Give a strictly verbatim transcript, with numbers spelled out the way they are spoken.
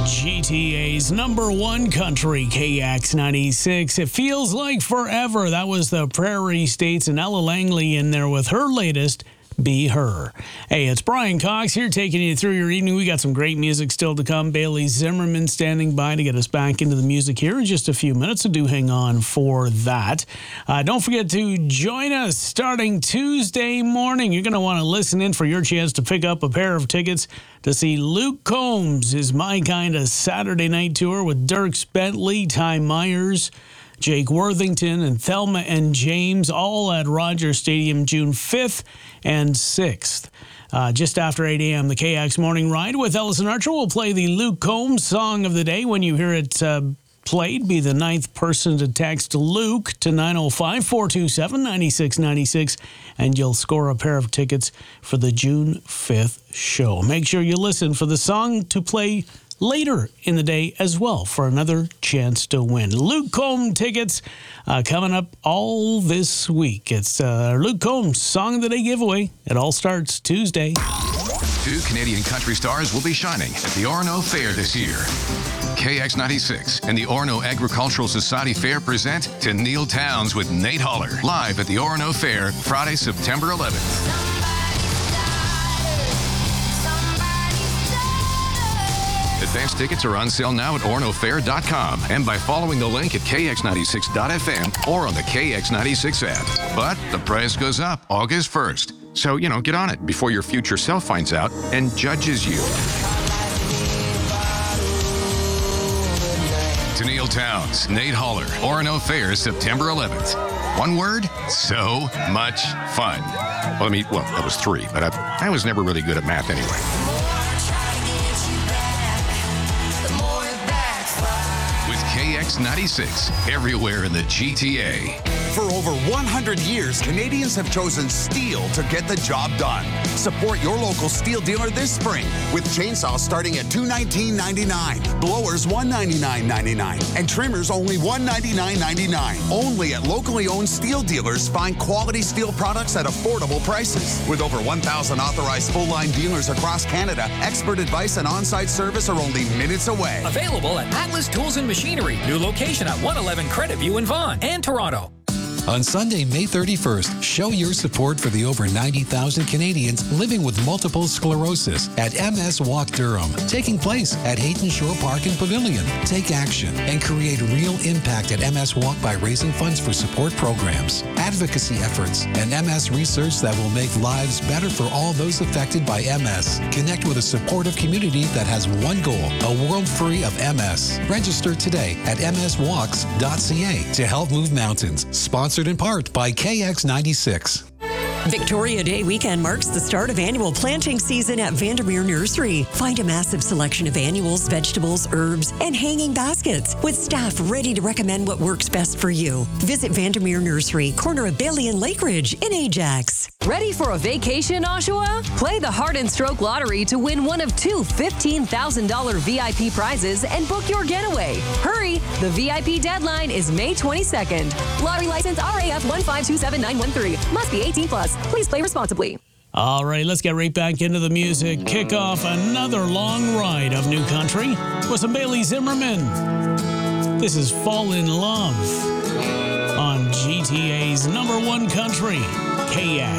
G T A's number one country, K X ninety-six. It feels like forever. That was the Prairie States and Ella Langley in there with her latest, Be Her. Hey, it's Brian Cox here taking you through your evening. We got some great music still to come. Bailey Zimmerman standing by to get us back into the music here in just a few minutes, so do hang on for that. Uh, don't forget to join us starting Tuesday morning. You're going to want to listen in for your chance to pick up a pair of tickets to see Luke Combs' Is My Kind of Saturday Night Tour with Dierks Bentley, Ty Myers, Jake Worthington, and Thelma and James, all at Rogers Stadium June fifth and sixth. Uh, just after eight a.m., the K X Morning Ride with Ellison Archer will play the Luke Combs song of the day. When you hear it uh, played, be the ninth person to text Luke to nine oh five, four two seven, nine six nine six, and you'll score a pair of tickets for the June fifth show. Make sure you listen for the song to play later in the day as well for another chance to win. Luke Combs tickets uh, coming up all this week. It's uh, Luke Combs Song of the Day giveaway. It all starts Tuesday. Two Canadian country stars will be shining at the Orono Fair this year. K X ninety-six and the Orono Agricultural Society Fair present To Neil Towns with Nate Holler, live at the Orono Fair, Friday, September eleventh. Advance tickets are on sale now at orono fair dot com and by following the link at k x ninety-six dot f m or on the K X ninety-six app. But the price goes up August first. So, you know, get on it before your future self finds out and judges you. To Neil Towns, Nate Holler, Orono Fair, September eleventh. One word, so much fun. Well, I mean, well, that was three, but I, I was never really good at math anyway. K X ninety-six, everywhere in the G T A. For over one hundred years, Canadians have chosen STIHL to get the job done. Support your local STIHL dealer this spring with chainsaws starting at two hundred nineteen dollars and ninety-nine cents, blowers one hundred ninety-nine dollars and ninety-nine cents, and trimmers only one hundred ninety-nine dollars and ninety-nine cents. Only at locally owned STIHL dealers find quality STIHL products at affordable prices. With over one thousand authorized full-line dealers across Canada, expert advice and on-site service are only minutes away. Available at Atlas Tools and Machinery. New location at one eleven Credit View in Vaughan and Toronto. On Sunday, May thirty-first, show your support for the over ninety thousand Canadians living with multiple sclerosis at M S Walk Durham, taking place at Hayden Shore Park and Pavilion. Take action and create real impact at M S Walk by raising funds for support programs, advocacy efforts, and M S research that will make lives better for all those affected by M S. Connect with a supportive community that has one goal, a world free of M S. Register today at m s walks dot c a to help move mountains. Sponsored in part by K X ninety-six. Victoria Day weekend marks the start of annual planting season at Vandermeer Nursery. Find a massive selection of annuals, vegetables, herbs, and hanging baskets with staff ready to recommend what works best for you. Visit Vandermeer Nursery, corner of Bailey and Lake Ridge in Ajax. Ready for a vacation, Oshawa? Play the Heart and Stroke Lottery to win one of two fifteen thousand dollars V I P prizes and book your getaway. Hurry! The V I P deadline is May twenty-second. Lottery license R A F one five two seven nine one three. Must be eighteen plus. Please play responsibly. All right, let's get right back into the music. Kick off another long ride of new country with some Bailey Zimmerman. This is Fall in Love on G T A's number one country, K X.